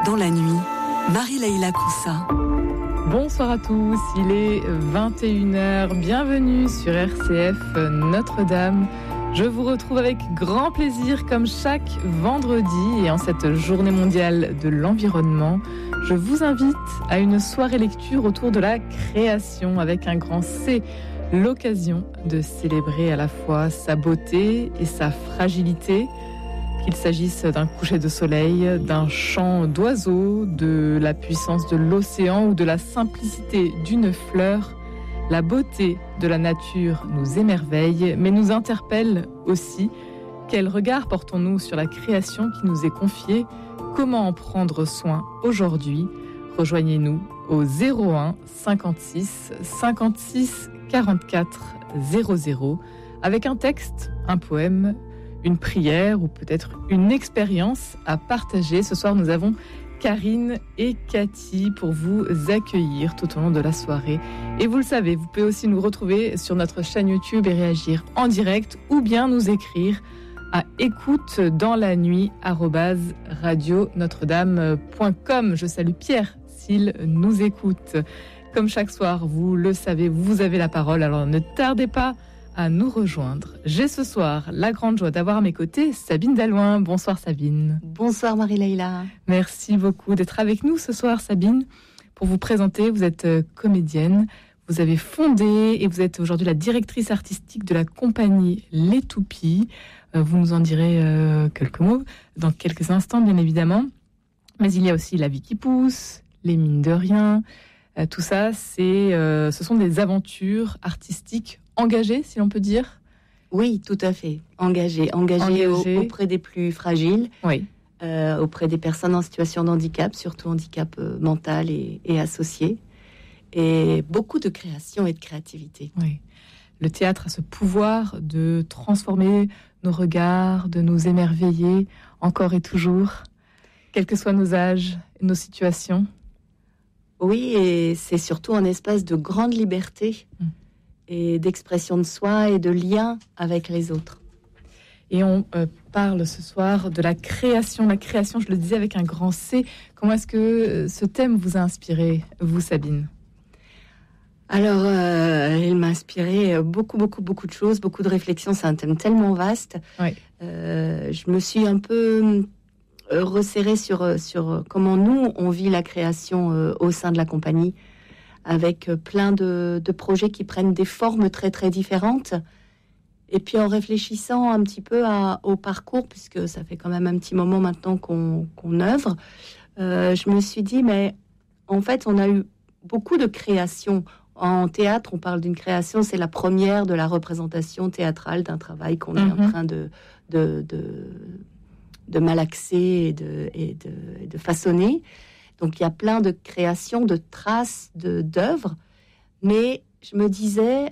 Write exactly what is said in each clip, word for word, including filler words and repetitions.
dans la nuit, Marie-Leila Coussa. Bonsoir à tous, il est vingt et une heures, bienvenue sur R C F Notre-Dame. Je vous retrouve avec grand plaisir comme chaque vendredi et en cette journée mondiale de l'environnement, je vous invite à une soirée lecture autour de la création avec un grand C, l'occasion de célébrer à la fois sa beauté et sa fragilité, qu'il s'agisse d'un coucher de soleil, d'un chant d'oiseaux, de la puissance de l'océan ou de la simplicité d'une fleur. La beauté de la nature nous émerveille, mais nous interpelle aussi. Quel regard portons-nous sur la création qui nous est confiée ? Comment en prendre soin aujourd'hui ? Rejoignez-nous au zéro un cinquante-six cinquante-six quarante-quatre zéro zéro avec un texte, un poème, une prière ou peut-être une expérience à partager. Ce soir, nous avons Karine et Cathy pour vous accueillir tout au long de la soirée. Et vous le savez, vous pouvez aussi nous retrouver sur notre chaîne YouTube et réagir en direct ou bien nous écrire à écoute dans la nuit arobase radio notre dame point com. Je salue Pierre s'il nous écoute. Comme chaque soir, vous le savez, vous avez la parole, alors ne tardez pas à nous rejoindre. J'ai ce soir la grande joie d'avoir à mes côtés Sabine Dallouin. Bonsoir Sabine. Bonsoir Marie-Leila. Merci beaucoup d'être avec nous ce soir Sabine. Pour vous présenter, vous êtes comédienne, vous avez fondé et vous êtes aujourd'hui la directrice artistique de la compagnie Les Toupies. Vous nous en direz quelques mots dans quelques instants bien évidemment. Mais il y a aussi La vie qui pousse, Les mines de rien. Tout ça, c'est, euh, ce sont des aventures artistiques engagées, si l'on peut dire. Oui, tout à fait. Engagées, engagées Engagé. auprès des plus fragiles, oui. euh, auprès des personnes en situation de handicap, surtout handicap euh, mental et, et associé. Et beaucoup de création et de créativité. Oui. Le théâtre a ce pouvoir de transformer nos regards, de nous émerveiller encore et toujours, quels que soient nos âges et nos situations. Oui, et c'est surtout un espace de grande liberté mmh. et d'expression de soi et de lien avec les autres. Et on euh, parle ce soir de la création. La création, je le disais avec un grand C. Comment est-ce que ce thème vous a inspiré, vous, Sabine ? Alors, euh, il m'a inspiré beaucoup, beaucoup, beaucoup de choses, beaucoup de réflexions. C'est un thème tellement vaste. Oui. Euh, je me suis un peu resserrer sur, sur comment nous, on vit la création euh, au sein de la compagnie, avec plein de, de projets qui prennent des formes très, très différentes. Et puis, en réfléchissant un petit peu à, au parcours, puisque ça fait quand même un petit moment maintenant qu'on, qu'on œuvre, euh, je me suis dit, mais en fait, on a eu beaucoup de créations. En théâtre, on parle d'une création, c'est la première de la représentation théâtrale d'un travail qu'on mm-hmm. est en train de... de, de de malaxer et de, et, de, et de façonner. Donc, il y a plein de créations, de traces, de, d'œuvres. Mais je me disais,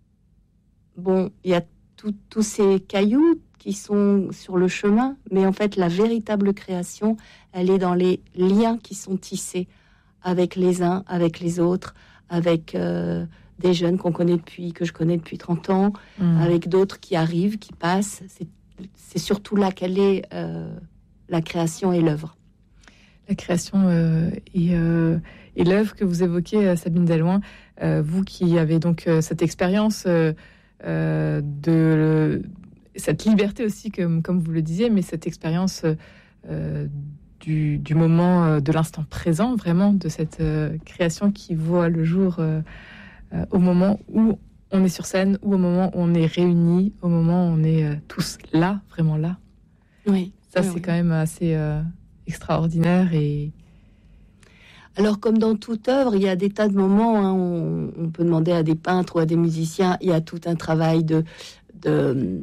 bon, il y a tous ces cailloux qui sont sur le chemin, mais en fait, la véritable création, elle est dans les liens qui sont tissés avec les uns, avec les autres, avec euh, des jeunes qu'on connaît depuis, que je connais depuis trente ans, mmh. avec d'autres qui arrivent, qui passent. C'est C'est surtout là qu'elle est euh, la création et l'œuvre. La création euh, et, euh, et l'œuvre que vous évoquez, Sabine Dallouin, euh, vous qui avez donc euh, cette expérience euh, euh, de cette liberté aussi, comme, comme vous le disiez, mais cette expérience euh, du, du moment, de l'instant présent, vraiment, de cette euh, création qui voit le jour euh, euh, au moment où on est sur scène, ou au moment où on est réunis, au moment où on est euh, tous là, vraiment là. Oui. Ça, oui, c'est oui. quand même assez euh, extraordinaire. Et... Alors, comme dans toute œuvre, il y a des tas de moments, hein, on, on peut demander à des peintres ou à des musiciens, il y a tout un travail de... de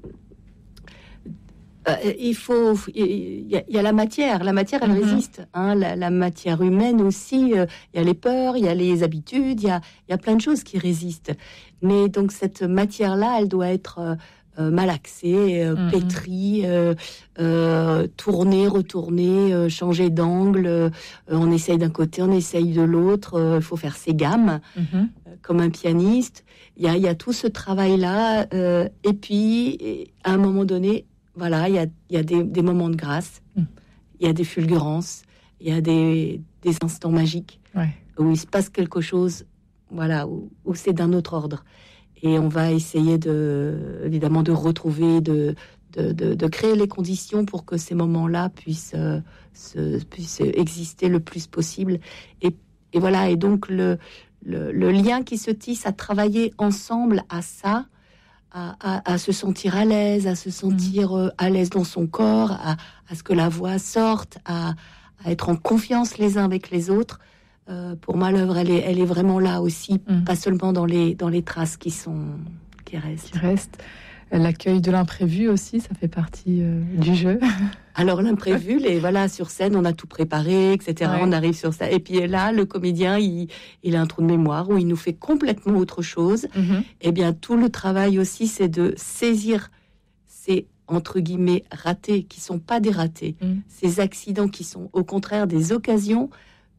euh, il faut... Il y, a, il y a la matière, la matière, elle mm-hmm. résiste. Hein, la, la matière humaine aussi, euh, il y a les peurs, il y a les habitudes, il y a, il y a plein de choses qui résistent. Mais donc, cette matière-là, elle doit être... Euh, Euh, malaxé, euh, mmh. pétri, euh, euh, tourner, retourner, euh, changer d'angle. Euh, on essaye d'un côté, on essaye de l'autre. Il euh, faut faire ses gammes, mmh. euh, comme un pianiste. Il y a, y a tout ce travail-là. Euh, et puis, et à un moment donné, voilà, il y a, y a des, des moments de grâce. Il mmh. y a des fulgurances. il y a des, des instants magiques ouais. où il se passe quelque chose, voilà, où, où c'est d'un autre ordre. Et on va essayer de, évidemment, de retrouver, de, de, de, de créer les conditions pour que ces moments-là puissent, euh, se, puissent exister le plus possible. Et, et voilà, et donc le, le, le lien qui se tisse à travailler ensemble à ça, à, à, à se sentir à l'aise, à se sentir euh, à l'aise dans son corps, à, à ce que la voix sorte, à, à être en confiance les uns avec les autres. Euh, pour moi, l'œuvre, elle est, elle est vraiment là aussi, mmh. pas seulement dans les, dans les traces qui sont, qui restent. Qui restent. L'accueil de l'imprévu aussi, ça fait partie euh, du jeu. Alors l'imprévu, les voilà, sur scène, on a tout préparé, et cetera. Ouais. On arrive sur ça, et puis là, le comédien, il, il a un trou de mémoire où il nous fait complètement autre chose. Mmh. Et bien, tout le travail aussi, c'est de saisir ces entre guillemets ratés, qui sont pas des ratés, mmh. ces accidents qui sont au contraire des occasions.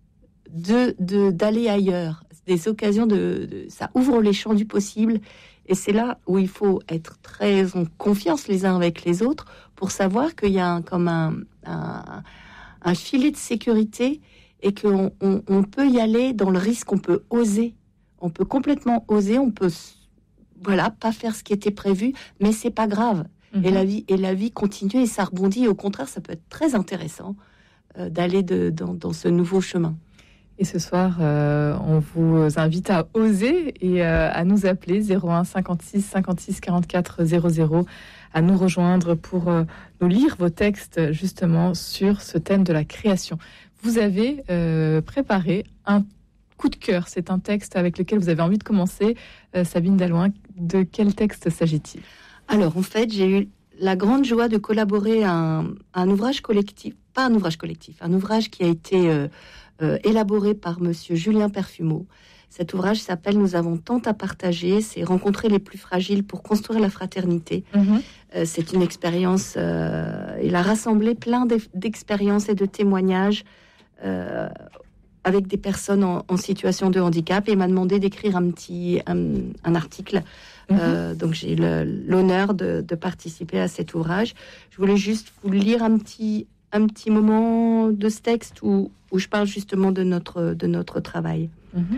De, de, d'aller ailleurs, des occasions de, de... Ça ouvre les champs du possible, et c'est là où il faut être très en confiance les uns avec les autres pour savoir qu'il y a un, comme un, un, un filet de sécurité et qu'on on, on peut y aller dans le risque, on peut oser, on peut complètement oser, on peut voilà, pas faire ce qui était prévu, mais c'est pas grave. Mmh. Et la vie, et la vie continue et ça rebondit, et au contraire, ça peut être très intéressant euh, d'aller de, dans, dans ce nouveau chemin. Et ce soir, euh, on vous invite à oser et euh, à nous appeler zéro un cinquante-six cinquante-six quarante-quatre zéro zéro, à nous rejoindre pour euh, nous lire vos textes justement sur ce thème de la création. Vous avez euh, préparé un coup de cœur. C'est un texte avec lequel vous avez envie de commencer. Euh, Sabine Dallouin, de quel texte s'agit-il ? Alors en fait, j'ai eu la grande joie de collaborer à un, à un ouvrage collectif, pas un ouvrage collectif, un ouvrage qui a été... Euh, Euh, élaboré par monsieur Julien Perfumeau. Cet ouvrage s'appelle « Nous avons tant à partager », c'est rencontrer les plus fragiles pour construire la fraternité. Mmh. Euh, c'est une expérience, euh, il a rassemblé plein d'expériences et de témoignages euh, avec des personnes en, en situation de handicap, et il m'a demandé d'écrire un petit un, un article. Mmh. Euh, donc j'ai le, l'honneur de, de participer à cet ouvrage. Je voulais juste vous lire un petit un petit moment de ce texte où, où je parle justement de notre, de notre travail. Mmh.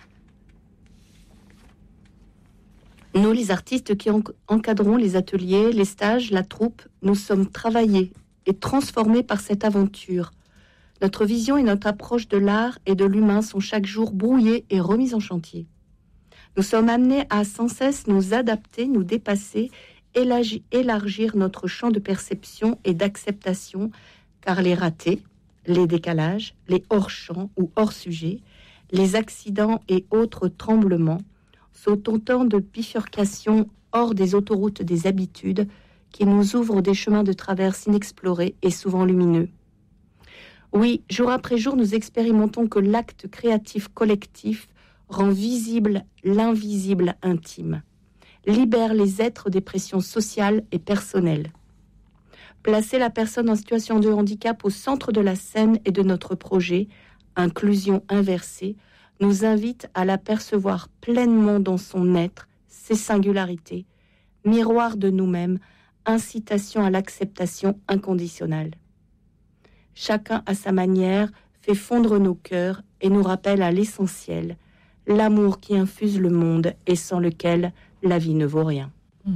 Nous, les artistes qui en- encadrons les ateliers, les stages, la troupe, nous sommes travaillés et transformés par cette aventure. Notre vision et notre approche de l'art et de l'humain sont chaque jour brouillées et remises en chantier. Nous sommes amenés à sans cesse nous adapter, nous dépasser, élargir, élargir notre champ de perception et d'acceptation, car les ratés, les décalages, les hors-champs ou hors-sujets, les accidents et autres tremblements sont autant de bifurcations hors des autoroutes des habitudes qui nous ouvrent des chemins de traverse inexplorés et souvent lumineux. Oui, jour après jour, nous expérimentons que l'acte créatif collectif rend visible l'invisible intime, libère les êtres des pressions sociales et personnelles. Placer la personne en situation de handicap au centre de la scène et de notre projet, inclusion inversée, nous invite à l'apercevoir pleinement dans son être, ses singularités, miroir de nous-mêmes, incitation à l'acceptation inconditionnelle. Chacun à sa manière fait fondre nos cœurs et nous rappelle à l'essentiel, l'amour qui infuse le monde et sans lequel la vie ne vaut rien. Mmh.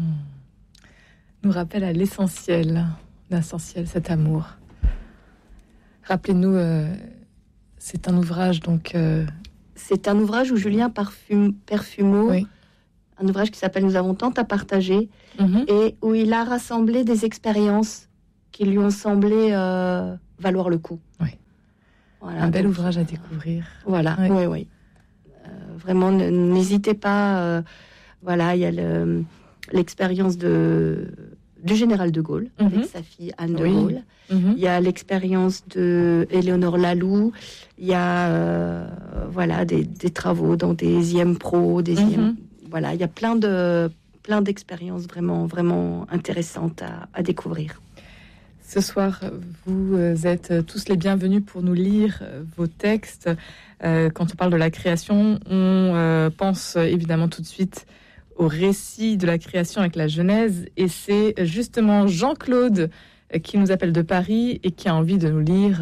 Nous rappelle à l'essentiel. L'essentiel, cet amour. Rappelez-nous, euh, c'est un ouvrage donc. Euh... C'est un ouvrage où Julien Parfum, Perfumeau, oui. un ouvrage qui s'appelle « Nous avons tant à partager mmh. » et où il a rassemblé des expériences qui lui ont semblé euh, valoir le coup. Oui. Voilà, un bel donc, ouvrage à découvrir. Voilà, oui, oui. oui. Euh, vraiment, n'hésitez pas. Euh, voilà, il y a le, l'expérience de. du général de Gaulle, mmh. avec sa fille Anne de oui. Gaulle. Mmh. Il y a l'expérience de Éléonore Laloux. Il y a euh, voilà, des, des travaux dans des I M Pro, des mmh. I M... Voilà, il y a plein, de, plein d'expériences vraiment, vraiment intéressantes à, à découvrir. Ce soir, vous êtes tous les bienvenus pour nous lire vos textes. Euh, quand on parle de la création, on euh, pense évidemment tout de suite au récit de la création avec la Genèse, et c'est justement Jean-Claude qui nous appelle de Paris et qui a envie de nous lire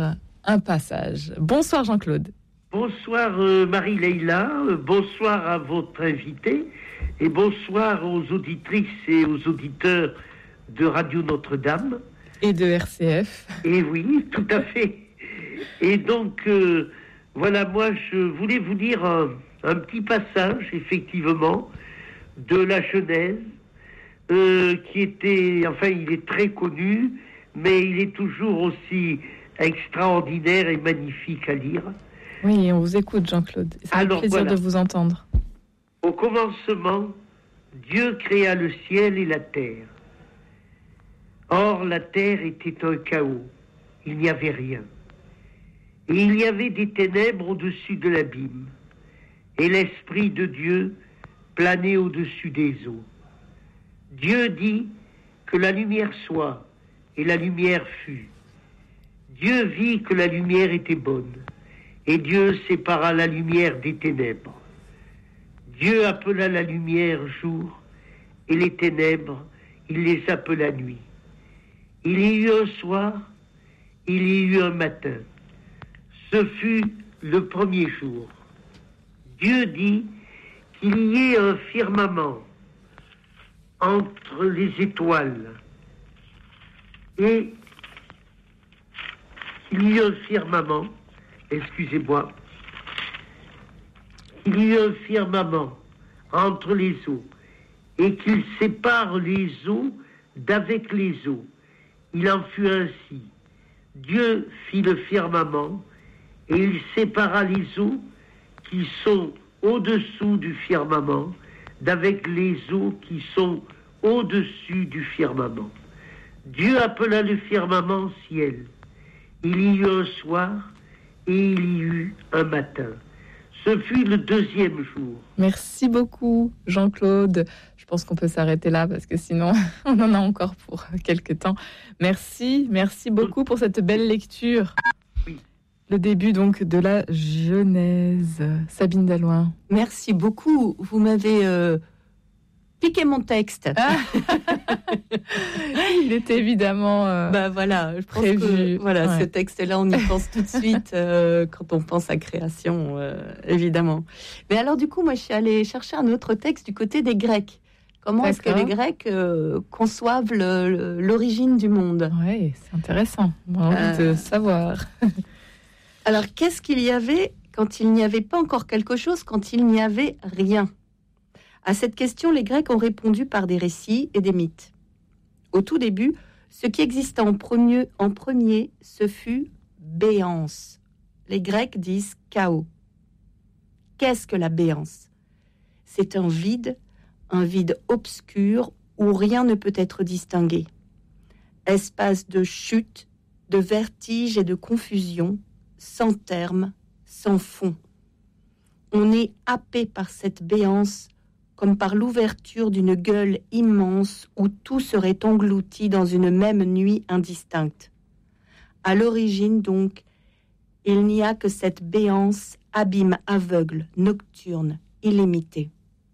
un passage. Bonsoir Jean-Claude. Bonsoir euh, Marie-Leila, euh, bonsoir à votre invité et bonsoir aux auditrices et aux auditeurs de Radio Notre-Dame. Et de R C F. Et oui, tout à fait. Et donc, euh, voilà, moi je voulais vous lire un, un petit passage, effectivement, de la Genèse, euh, qui était, enfin il est très connu, mais il est toujours aussi extraordinaire et magnifique à lire. Oui, on vous écoute, Jean-Claude. C'est un plaisir voilà. de vous entendre. Au commencement, Dieu créa le ciel et la terre. Or, la terre était un chaos. Il n'y avait rien. Et il y avait des ténèbres au-dessus de l'abîme. Et l'Esprit de Dieu planait au-dessus des eaux. Dieu dit que la lumière soit, et la lumière fut. Dieu vit que la lumière était bonne. Et Dieu sépara la lumière des ténèbres. Dieu appela la lumière jour, et les ténèbres, il les appela nuit. Il y eut un soir, il y eut un matin. Ce fut le premier jour. Dieu dit qu'il y ait un firmament entre les étoiles et qu'il y ait un firmament Excusez-moi. Il y a un firmament entre les eaux et qu'il sépare les eaux d'avec les eaux. Il en fut ainsi. Dieu fit le firmament et il sépara les eaux qui sont au-dessous du firmament d'avec les eaux qui sont au-dessus du firmament. Dieu appela le firmament ciel. Il y eut un soir et il y eut un matin. Ce fut le deuxième jour. Merci beaucoup, Jean-Claude. Je pense qu'on peut s'arrêter là parce que sinon, on en a encore pour quelques temps. Merci, merci beaucoup pour cette belle lecture. Oui. Le début donc de la Genèse. Sabine Dallouin. Merci beaucoup. Vous m'avez euh, piqué mon texte. Ah. Il était évidemment euh, bah voilà, je pense prévu. Que, voilà, ouais. Ce texte-là, on y pense tout de suite euh, quand on pense à création, euh, évidemment. Mais alors du coup, moi, je suis allée chercher un autre texte du côté des Grecs. Comment est-ce que les Grecs euh, conçoivent le, le, l'origine du monde ? Oui, c'est intéressant. On a envie euh... de savoir. Alors, qu'est-ce qu'il y avait quand il n'y avait pas encore quelque chose, quand il n'y avait rien ? À cette question, les Grecs ont répondu par des récits et des mythes. Au tout début, ce qui exista en premier, en premier, ce fut béance. Les Grecs disent chaos. Qu'est-ce que la béance ? C'est un vide, un vide obscur où rien ne peut être distingué. Espace de chute, de vertige et de confusion, sans terme, sans fond. On est happé par cette béance comme par l'ouverture d'une gueule immense où tout serait englouti dans une même nuit indistincte. À l'origine, donc, il n'y a que cette béance, abîme aveugle, nocturne, illimitée.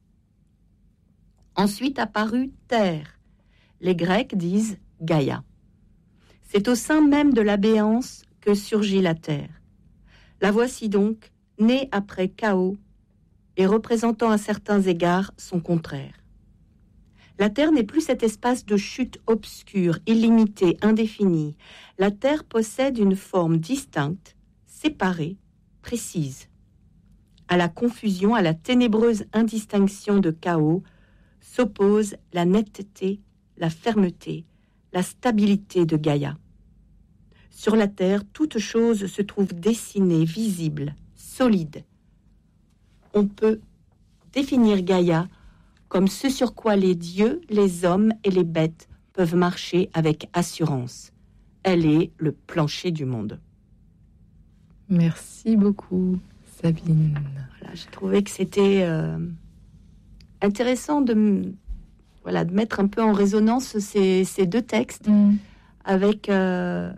Ensuite apparut terre. Les Grecs disent Gaïa. C'est au sein même de la béance que surgit la terre. La voici donc, née après chaos, et représentant à certains égards son contraire. La Terre n'est plus cet espace de chute obscure, illimité, indéfini. La Terre possède une forme distincte, séparée, précise. À la confusion, à la ténébreuse indistinction de chaos, s'oppose la netteté, la fermeté, la stabilité de Gaïa. Sur la Terre, toute chose se trouve dessinée, visible, solide. On peut définir Gaïa comme ce sur quoi les dieux, les hommes et les bêtes peuvent marcher avec assurance. Elle est le plancher du monde. Merci beaucoup, Sabine. Voilà, j'ai trouvé que c'était euh, intéressant de, voilà, de mettre un peu en résonance ces, ces deux textes mmh. avec... Euh,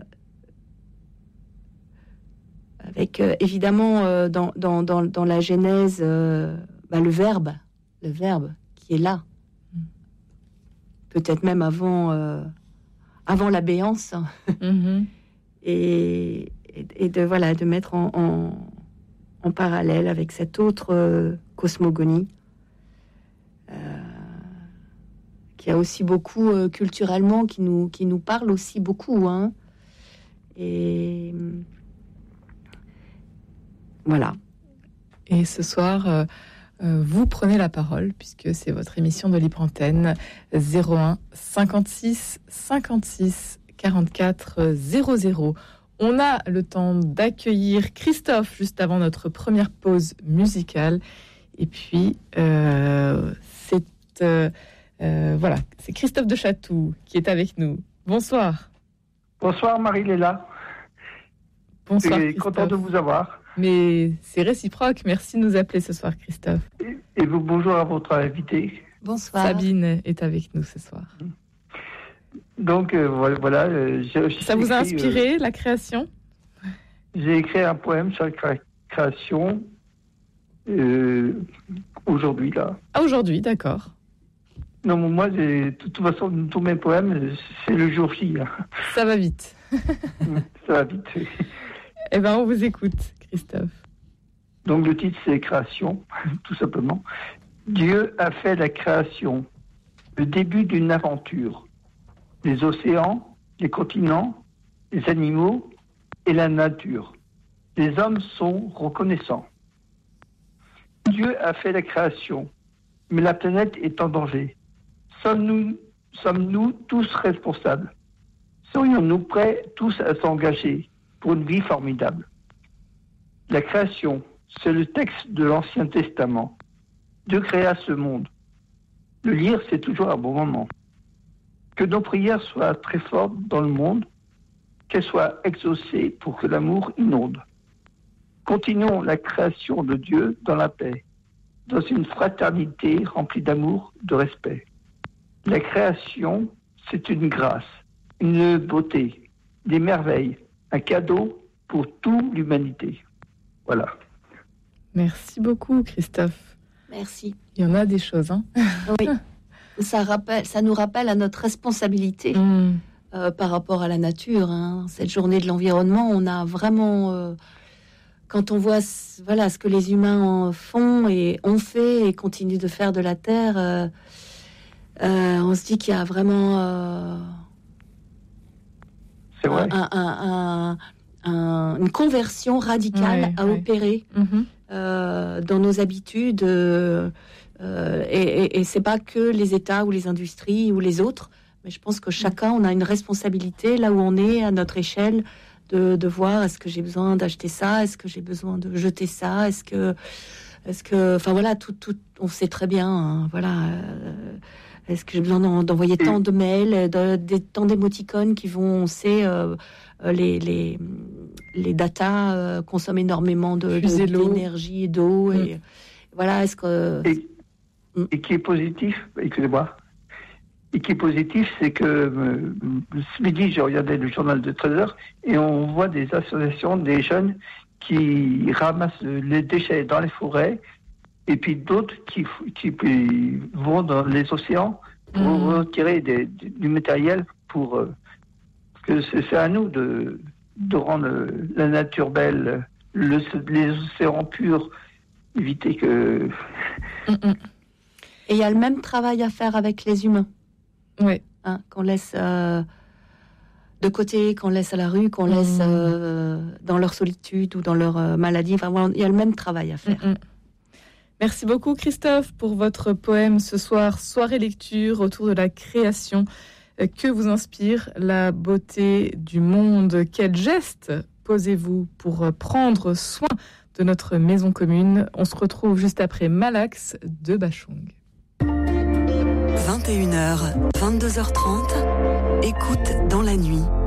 Avec euh, évidemment euh, dans, dans, dans, dans la Genèse euh, bah, le verbe, le verbe qui est là, peut-être même avant, euh, avant la béance, mm-hmm. et, et, et de, voilà, de mettre en, en, en parallèle avec cette autre euh, cosmogonie euh, qui a aussi beaucoup euh, culturellement, qui nous, qui nous parle aussi beaucoup. Hein. Et voilà. Et ce soir, euh, euh, vous prenez la parole, puisque c'est votre émission de Libre Antenne, zéro un cinquante-six cinquante-six quarante-quatre zéro zéro. On a le temps d'accueillir Christophe juste avant notre première pause musicale. Et puis, euh, c'est, euh, euh, voilà, c'est Christophe de Chatou qui est avec nous. Bonsoir. Bonsoir Marie-Léla. Bonsoir. Je suis content de vous avoir. Mais c'est réciproque. Merci de nous appeler ce soir, Christophe. Et, et vous, bonjour à votre invité. Bonsoir. Sabine est avec nous ce soir. Donc euh, voilà. Euh, je, je Ça vous a écrit, inspiré euh, la création ? J'ai écrit un poème sur la cré- création euh, aujourd'hui là. Ah, aujourd'hui, d'accord. Non, moi, j'ai, de toute façon, tous mes poèmes, c'est le jour J. Hein. Ça va vite. Ça va vite. Eh bien, on vous écoute, Christophe. Donc le titre, c'est Création, tout simplement. Dieu a fait la création, le début d'une aventure. Les océans, les continents, les animaux et la nature. Les hommes sont reconnaissants. Dieu a fait la création, mais la planète est en danger. Sommes-nous, sommes-nous tous responsables ? Serions-nous prêts tous à s'engager pour une vie formidable ? La création, c'est le texte de l'Ancien Testament. Dieu créa ce monde. Le lire, c'est toujours un bon moment. Que nos prières soient très fortes dans le monde, qu'elles soient exaucées pour que l'amour inonde. Continuons la création de Dieu dans la paix, dans une fraternité remplie d'amour, de respect. La création, c'est une grâce, une beauté, des merveilles, un cadeau pour toute l'humanité. Voilà. Merci beaucoup, Christophe. Merci. Il y en a des choses, hein ? Oui. Ça, rappelle, ça nous rappelle à notre responsabilité Mmh. euh, par rapport à la nature. Hein. Cette journée de l'environnement, on a vraiment... Euh, quand on voit voilà, ce que les humains font et ont fait et continuent de faire de la Terre, euh, euh, on se dit qu'il y a vraiment euh, C'est vrai. un, un, un, un, une conversion radicale Ouais, à ouais. opérer Mmh. euh, dans nos habitudes. Euh, euh, et, et, et c'est pas que les États ou les industries ou les autres, mais je pense que chacun, on a une responsabilité là où on est à notre échelle. De, de voir, est-ce que j'ai besoin d'acheter ça, est-ce que j'ai besoin de jeter ça, est-ce que, est-ce que, enfin voilà, tout, tout, on sait très bien, hein, voilà, euh, est-ce que j'ai besoin d'en, d'envoyer tant de mails, de, de, tant d'émoticônes qui vont, on sait, euh, les, les, les datas euh, consomment énormément de, Puiser de, l'eau. d'énergie et d'eau, et Mm. voilà, est-ce que... Et, et qui est positif, excusez-moi, et qui est positif, c'est que euh, ce midi, j'ai regardé le journal de treize heures et on voit des associations, des jeunes qui ramassent les déchets dans les forêts et puis d'autres qui, qui puis, vont dans les océans pour Mmh. retirer des, du matériel pour... Euh, parce que c'est, c'est à nous de, de rendre la nature belle, le, les océans purs, éviter que... Mmh. Et il y a le même travail à faire avec les humains. Oui. Hein, qu'on laisse euh, de côté, qu'on laisse à la rue, qu'on laisse Mmh. euh, dans leur solitude ou dans leur euh, maladie. Enfin, voilà, il y a le même travail à faire. Mmh. Merci beaucoup, Christophe, pour votre poème ce soir, soirée lecture autour de la création. Que vous inspire la beauté du monde ? Quel geste posez-vous pour prendre soin de notre maison commune ? On se retrouve juste après Malax de Bachung. vingt et une heures, vingt-deux heures trente, écoute dans la nuit.